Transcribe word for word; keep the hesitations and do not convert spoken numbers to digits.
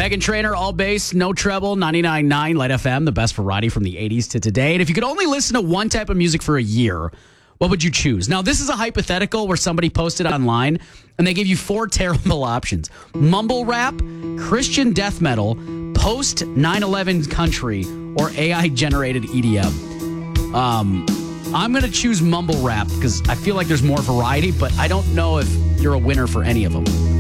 Megan Trainor, all bass, no treble, ninety-nine point nine Light F M, the best variety from the eighties to today. And if you could only listen to one type of music for a year, what would you choose? Now, this is a hypothetical where somebody posted online and they gave you four terrible options: mumble rap, Christian death metal, post nine eleven country, or A I-generated E D M. Um, I'm going to choose mumble rap because I feel like there's more variety, but I don't know if you're a winner for any of them.